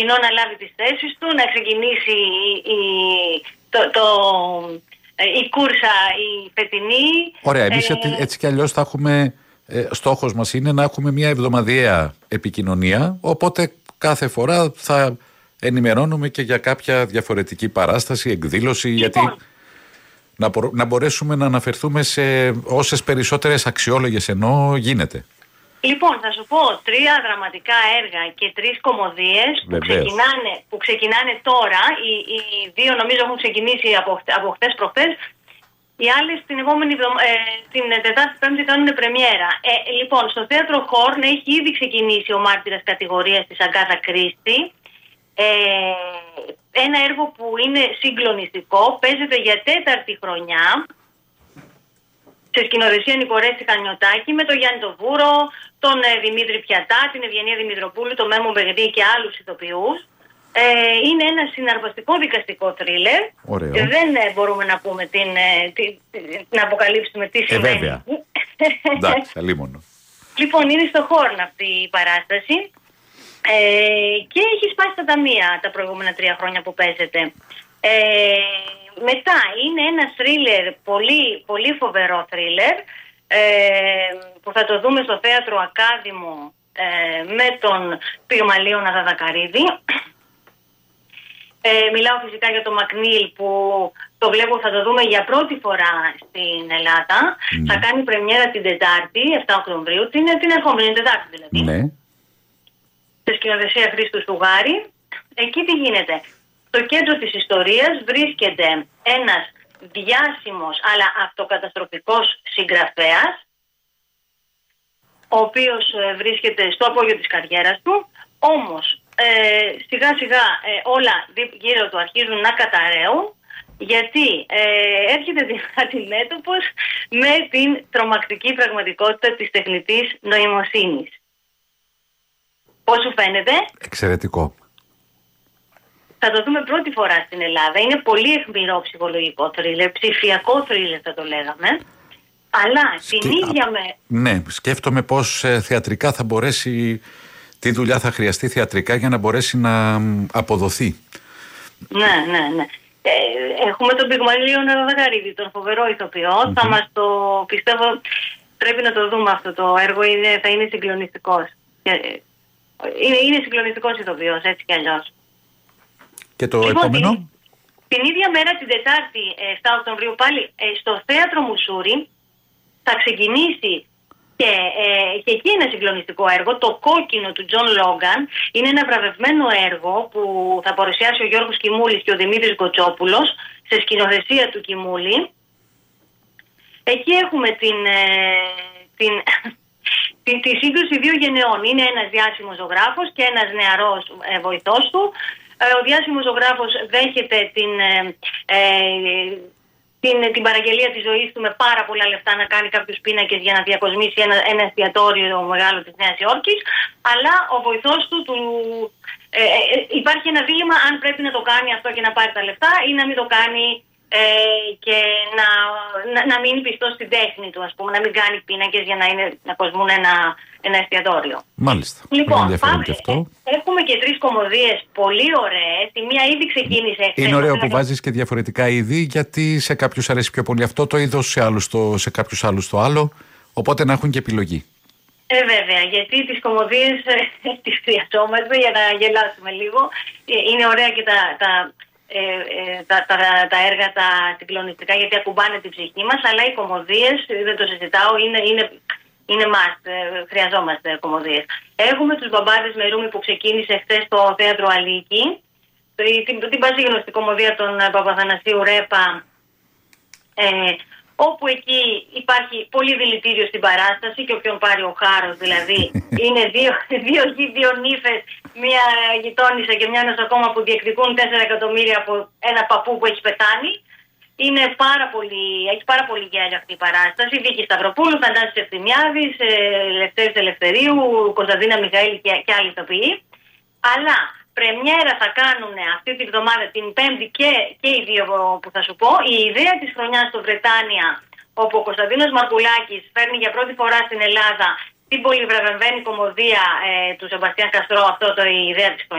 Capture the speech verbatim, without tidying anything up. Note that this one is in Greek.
κοινό να λάβει τις θέσεις του, να ξεκινήσει η, το, το, η κούρσα η φετινή. Ωραία, εμείς ε, έτσι κι αλλιώς θα έχουμε, ε, στόχος μας είναι να έχουμε μια εβδομαδιαία επικοινωνία, οπότε κάθε φορά θα ενημερώνουμε και για κάποια διαφορετική παράσταση, εκδήλωση, λοιπόν, γιατί να, μπο, να μπορέσουμε να αναφερθούμε σε όσες περισσότερες αξιόλογες ενώ γίνεται. Λοιπόν, θα σου πω τρία δραματικά έργα και τρεις κωμωδίες που ξεκινάνε, που ξεκινάνε τώρα. Οι, οι δύο νομίζω έχουν ξεκινήσει από, από χθες προχθές. Οι άλλες την επόμενη ε, την Τετάρτη Πέμπτη κάνουν πρεμιέρα. Ε, λοιπόν, στο θέατρο Χόρν έχει ήδη ξεκινήσει ο Μάρτυρας κατηγορίας της Αγκάθα Κρίστη. Ε, ένα έργο που είναι συγκλονιστικό, παίζεται για τέταρτη χρονιά. Σε σκηνοθεσία Νικορέστη Χανιωτάκη, με τον Γιάννη τον Βούρο, τον ε, Δημήτρη Πιατά, την Ευγενία Δημητροπούλου, τον Μέμο Μπεγδί και άλλους ηθοποιούς. Ε, είναι ένα συναρπαστικό δικαστικό θρίλερ. Και δεν ε, μπορούμε να πούμε την, ε, την, να αποκαλύψουμε τι συμβαίνει. Ε, βέβαια. Εντάξει, αλίμονο. Λοιπόν, είναι στο Χόρν αυτή η παράσταση ε, και έχει σπάσει τα ταμεία τα προηγούμενα τρία χρόνια που παίζεται. Ε, μετά είναι ένα θρίλερ, πολύ, πολύ φοβερό θρίλερ, ε, που θα το δούμε στο θέατρο Ακάδημο ε, με τον Πυγμαλίωνα Δαδακαρίδη. Ε, μιλάω φυσικά για το Μακνίλ που το βλέπω, θα το δούμε για πρώτη φορά στην Ελλάδα. Mm. Θα κάνει πρεμιέρα την Τετάρτη, εφτά Οκτωβρίου, την, την ερχόμενη Τετάρτη δηλαδή. Ναι. Σε σκηνοθεσία Χρήστου Στουγάρη. Εκεί τι γίνεται? Στο κέντρο της ιστορίας βρίσκεται ένας διάσημος αλλά αυτοκαταστροφικός συγγραφέας, ο οποίος ε, βρίσκεται στο απόγειο της καριέρας του, όμως ε, σιγά σιγά ε, όλα γύρω του αρχίζουν να καταραίουν, γιατί ε, έρχεται αντιμέτωπος με την τρομακτική πραγματικότητα της τεχνητής νοημοσύνης. Πώς σου φαίνεται? Εξαιρετικό. Θα το δούμε πρώτη φορά στην Ελλάδα. Είναι πολύ αιχμηρό ψυχολογικό θρίλερ, ψηφιακό θρίλερ θα το λέγαμε. Αλλά Σκε... την ίδια με... Ναι, σκέφτομαι πώς ε, θεατρικά θα μπορέσει, τι δουλειά θα χρειαστεί θεατρικά για να μπορέσει να αποδοθεί. Ναι, ναι, ναι. Ε, έχουμε τον Πυγμαλίωνα Δαδακαρίδη, τον φοβερό ηθοποιό. Mm-hmm. Θα μας το, πιστεύω, πρέπει να το δούμε αυτό το έργο, είναι, θα είναι συγκλονιστικός. Είναι, είναι συγκλονιστικός ηθοποιός, έτσι κι αλλιώς. Και το λοιπόν, επόμενο. Την, την ίδια μέρα, την Τετάρτη, εφτά Οκτωβρίου, πάλι στο θέατρο Μουσούρι θα ξεκινήσει και, ε, και εκεί ένα συγκλονιστικό έργο, το Κόκκινο του Τζον Λόγκαν. Είναι ένα βραβευμένο έργο που θα παρουσιάσει ο Γιώργος Κιμούλης και ο Δημήτρης Γκοτσόπουλος σε σκηνοθεσία του Κιμούλη. Εκεί έχουμε την, ε, την, τη, τη σύγκρουση δύο γενεών. Είναι ένας διάσημος ζωγράφος και ένας νεαρός ε, βοηθός του. Ο διάσημος ζωγράφος δέχεται την, ε, την, την παραγγελία της ζωής του με πάρα πολλά λεφτά να κάνει κάποιους πίνακες για να διακοσμήσει ένα, ένα εστιατόριο μεγάλο της Νέας Υόρκης, αλλά ο βοηθός του, του ε, ε, υπάρχει ένα δίλημμα αν πρέπει να το κάνει αυτό και να πάρει τα λεφτά ή να μην το κάνει ε, και να, να, να μείνει πιστός στην τέχνη του, ας πούμε, να μην κάνει πίνακες για να, είναι, να κοσμούν ένα, ένα εστιατόριο. Μάλιστα. Λοιπόν, πάμε, και αυτό. Έχουμε και τρεις κωμωδίες πολύ ωραίες. Η μία ήδη ξεκίνησε. Είναι ωραίο που βάζεις και διαφορετικά είδη, γιατί σε κάποιους αρέσει πιο πολύ αυτό το είδος, σε, άλλους το, σε κάποιους άλλους το άλλο. Οπότε να έχουν και επιλογή. Ε, βέβαια, γιατί τις κωμωδίες ε, τις χρειαζόμαστε για να γελάσουμε λίγο. Ε, είναι ωραία και τα, τα, ε, ε, τα, τα, τα έργα τα συγκλονιστικά, γιατί ακουμπάνε την ψυχή μας, αλλά οι κωμωδίες, δεν το συζητάω, είναι... είναι Είναι must, χρειαζόμαστε κωμωδίες. Έχουμε τους Μπαμπάδες με Ρούμι που ξεκίνησε χθες στο θέατρο Αλίκη. Την, την πασίγνωστη κωμωδία των Παπαθανασίου Ρέπα, ε, όπου εκεί υπάρχει πολύ δηλητήριο στην παράσταση και όποιον πάρει ο χάρος, δηλαδή είναι δύο, δύο, δύο νύφες, μία γειτόνισσα και μια νοσοκόμα που διεκδικούν τέσσερα εκατομμύρια από ένα παππού που έχει πεθάνει. Είναι πάρα πολύ, έχει πάρα πολύ γέλιο αυτή η παράσταση. Βίκη Σταυροπούλου, Θανάσης Ευθυμιάδης, Ελευθέρης Ελευθερίου, Κωνσταντίνα Μιχαήλ και, και άλλοι ηθοποιοί. Αλλά πρεμιέρα θα κάνουν αυτή τη βδομάδα, την Πέμπτη και, και οι δύο που θα σου πω. Η ιδέα της χρονιάς στο Βρετάνια, όπου ο Κωνσταντίνος Μαρκουλάκης φέρνει για πρώτη φορά στην Ελλάδα την πολυβραβευμένη κωμωδία ε, του Σεμπαστιάν Καστρό, αυτό το η ιδέα της χρονιάς.